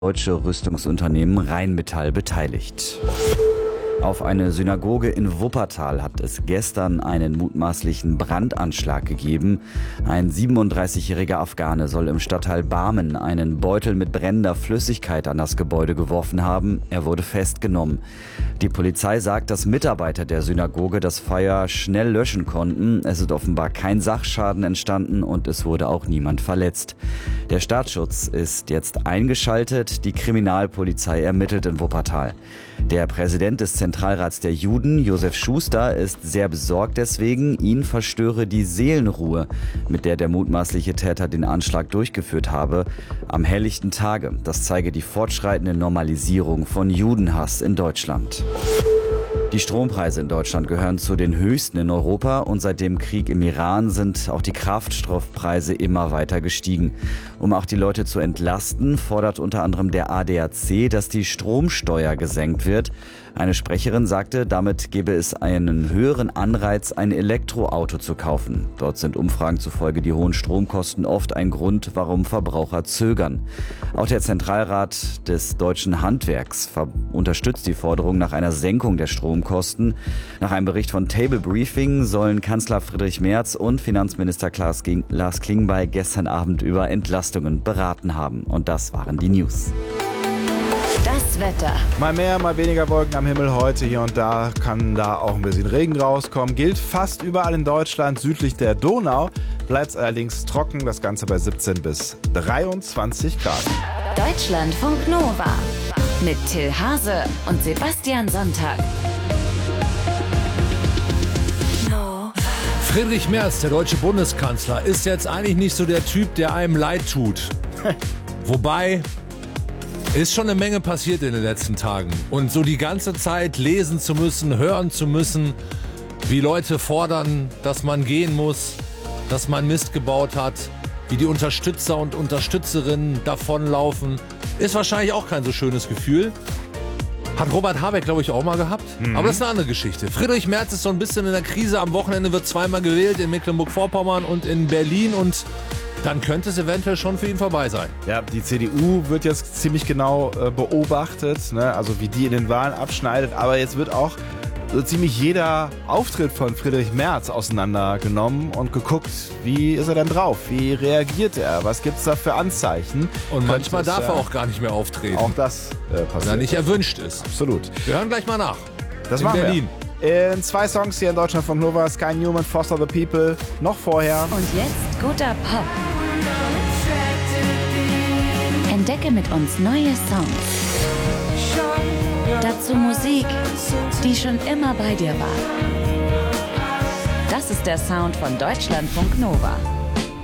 deutsche Rüstungsunternehmen Rheinmetall beteiligt. Auf eine Synagoge in Wuppertal hat es gestern einen mutmaßlichen Brandanschlag gegeben. Ein 37-jähriger Afghane soll im Stadtteil Barmen einen Beutel mit brennender Flüssigkeit an das Gebäude geworfen haben. Er wurde festgenommen. Die Polizei sagt, dass Mitarbeiter der Synagoge das Feuer schnell löschen konnten. Es ist offenbar kein Sachschaden entstanden und es wurde auch niemand verletzt. Der Staatsschutz ist jetzt eingeschaltet. Die Kriminalpolizei ermittelt in Wuppertal. Der Präsident des Zentralrats der Juden, Josef Schuster, ist sehr besorgt deswegen. Ihn verstöre die Seelenruhe, mit der mutmaßliche Täter den Anschlag durchgeführt habe, am helllichten Tage. Das zeige die fortschreitende Normalisierung von Judenhass in Deutschland. Die Strompreise in Deutschland gehören zu den höchsten in Europa und seit dem Krieg im Iran sind auch die Kraftstoffpreise immer weiter gestiegen. Um auch die Leute zu entlasten, fordert unter anderem der ADAC, dass die Stromsteuer gesenkt wird. Eine Sprecherin sagte, damit gebe es einen höheren Anreiz, ein Elektroauto zu kaufen. Dort sind Umfragen zufolge die hohen Stromkosten oft ein Grund, warum Verbraucher zögern. Auch der Zentralrat des deutschen Handwerks unterstützt die Forderung nach einer Senkung der Stromkosten. Nach einem Bericht von Table Briefing sollen Kanzler Friedrich Merz und Finanzminister Lars Klingbeil gestern Abend über Entlastungen beraten haben. Und das waren die News. Das Wetter. Mal mehr, mal weniger Wolken am Himmel heute. Hier und da kann da auch ein bisschen Regen rauskommen. Gilt fast überall in Deutschland. Südlich der Donau bleibt es allerdings trocken. Das Ganze bei 17 bis 23 Grad. Deutschlandfunk Nova. Mit Till Hase und Sebastian Sonntag. Friedrich Merz, der deutsche Bundeskanzler, ist jetzt eigentlich nicht so der Typ, der einem leid tut. Wobei, ist schon eine Menge passiert in den letzten Tagen. Und so die ganze Zeit lesen zu müssen, hören zu müssen, wie Leute fordern, dass man gehen muss, dass man Mist gebaut hat, wie die Unterstützer und Unterstützerinnen davonlaufen, ist wahrscheinlich auch kein so schönes Gefühl. Hat Robert Habeck, glaube ich, auch mal gehabt. Aber das ist eine andere Geschichte. Friedrich Merz ist so ein bisschen in der Krise. Am Wochenende wird zweimal gewählt, in Mecklenburg-Vorpommern und in Berlin. Und dann könnte es eventuell schon für ihn vorbei sein. Ja, die CDU wird jetzt ziemlich genau beobachtet, ne? Also wie die in den Wahlen abschneidet. Aber jetzt wird auch so ziemlich jeder Auftritt von Friedrich Merz auseinandergenommen und geguckt, wie ist er denn drauf? Wie reagiert er? Was gibt es da für Anzeichen? Und manchmal darf er auch gar nicht mehr auftreten. Auch das passiert. Wenn er nicht erwünscht ist. Absolut. Wir hören gleich mal nach. Das in machen Berlin. Wir. In 2 Songs hier in Deutschland von Nova, Sky Newman, Foster the People. Noch vorher. Und jetzt guter Pop. Entdecke mit uns neue Songs. Dazu Musik, die schon immer bei dir war. Das ist der Sound von Deutschlandfunk Nova.